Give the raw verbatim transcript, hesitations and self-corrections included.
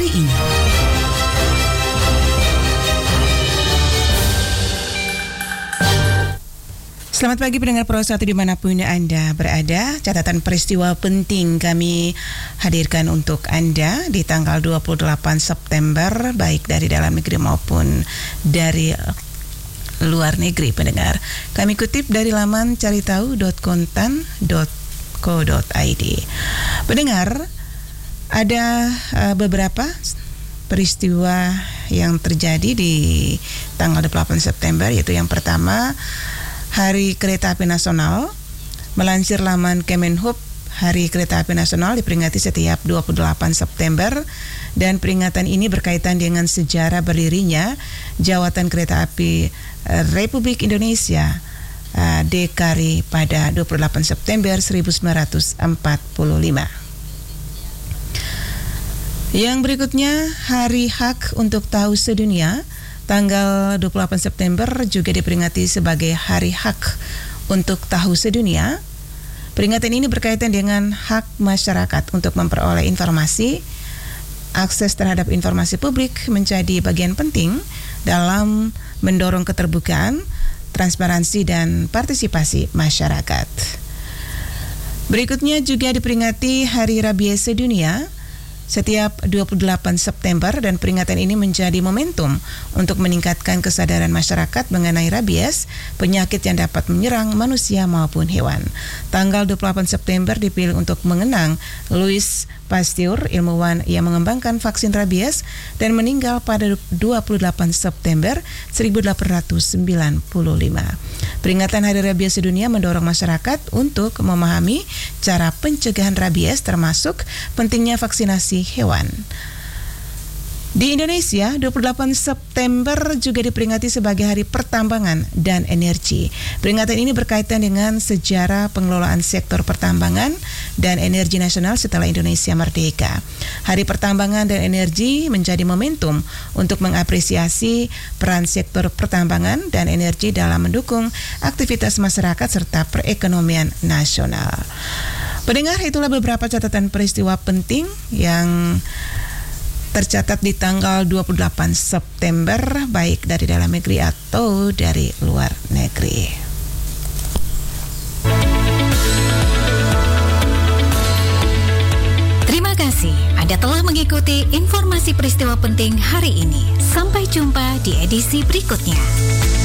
hari ini. Selamat pagi pendengar Pro satu dimanapun Anda berada. Catatan peristiwa penting kami hadirkan untuk Anda di tanggal dua puluh delapan September, baik dari dalam negeri maupun dari luar negeri pendengar. Kami kutip dari laman caritau dot kontan dot co dot i d. Pendengar, ada uh, beberapa peristiwa yang terjadi di tanggal dua puluh delapan September, yaitu yang pertama, Hari Kereta Api Nasional. Melansir laman Kemenhub, Hari Kereta Api Nasional diperingati setiap dua puluh delapan September dan peringatan ini berkaitan dengan sejarah berdirinya Jawatan Kereta Api Republik Indonesia uh, D K R I pada dua puluh delapan September seribu sembilan ratus empat puluh lima. Yang berikutnya, Hari Hak untuk Tahu Sedunia. Tanggal dua puluh delapan September juga diperingati sebagai Hari Hak untuk Tahu Sedunia. Peringatan ini berkaitan dengan hak masyarakat untuk memperoleh informasi. Akses terhadap informasi publik menjadi bagian penting dalam mendorong keterbukaan, transparansi, dan partisipasi masyarakat. Berikutnya juga diperingati Hari Rabies Sedunia setiap dua puluh delapan September, dan peringatan ini menjadi momentum untuk meningkatkan kesadaran masyarakat mengenai rabies, penyakit yang dapat menyerang manusia maupun hewan. Tanggal dua puluh delapan September dipilih untuk mengenang Louis Pasteur, ilmuwan yang mengembangkan vaksin rabies dan meninggal pada dua puluh delapan September seribu delapan ratus sembilan puluh lima. Peringatan Hari Rabies Sedunia mendorong masyarakat untuk memahami cara pencegahan rabies, termasuk pentingnya vaksinasi hewan. Di Indonesia, dua puluh delapan September juga diperingati sebagai Hari Pertambangan dan Energi. Peringatan ini berkaitan dengan sejarah pengelolaan sektor pertambangan dan energi nasional setelah Indonesia merdeka. Hari Pertambangan dan Energi menjadi momentum untuk mengapresiasi peran sektor pertambangan dan energi dalam mendukung aktivitas masyarakat serta perekonomian nasional. Pendengar, itulah beberapa catatan peristiwa penting yang tercatat di tanggal dua puluh delapan September, baik dari dalam negeri atau dari luar negeri. Terima kasih Anda telah mengikuti informasi peristiwa penting hari ini. Sampai jumpa di edisi berikutnya.